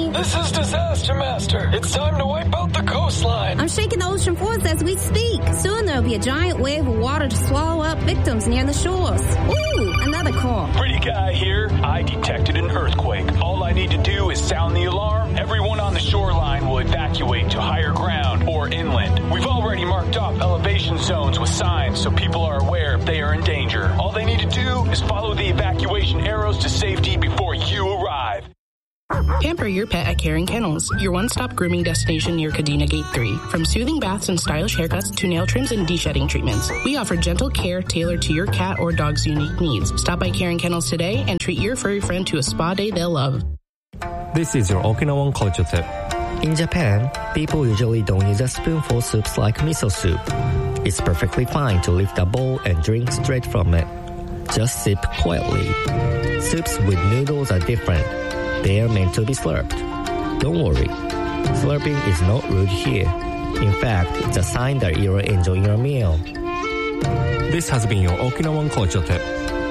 me? This is Disaster Master. It's time to wipe out the coastline. I'm shaking the ocean floors as we speak. Soon there'll be a giant wave of water to swallow up victims near the shores. Ooh, another call. Pretty guy here. I detected an earthquake. All I need to do is sound the alarm. Everyone on the shoreline will evacuate to higher ground or inland. We've already marked off elevation zones with signs so people are aware if they are in danger. All they need to do is follow the evacuation arrows to safety before you arrive. Pamper your pet at Caring Kennels, your one-stop grooming destination near Kadena Gate 3. From soothing baths and stylish haircuts to nail trims and de-shedding treatments, we offer gentle care tailored to your cat or dog's unique needs. Stop by Caring Kennels today and treat your furry friend to a spa day they'll love. This is your Okinawan culture tip. In Japan, people usually don't use a spoonful soups like miso soup. It's perfectly fine to lift a bowl and drink straight from it. Just sip quietly. Soups with noodles are different. They are meant to be slurped. Don't worry. Slurping is not rude here. In fact, it's a sign that you're enjoying your meal. This has been your Okinawan culture tip.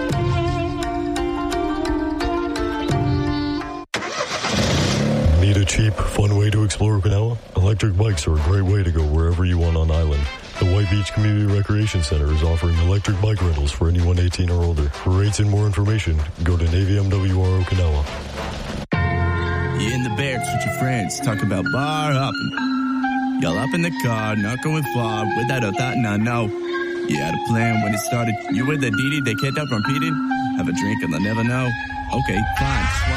Need a cheap, fun way to explore Okinawa? Electric bikes are a great way to go wherever you want on island. The White Beach Community Recreation Center is offering electric bike rentals for anyone 18 or older. For rates and more information, go to Navy MWR Okinawa. You're in the barracks with your friends, talk about bar hopping. Y'all up in the car, not going far, without a thought, no. You had a plan when it started. You were the DD they kept up repeating. Have a drink and they'll never know. Okay, fine.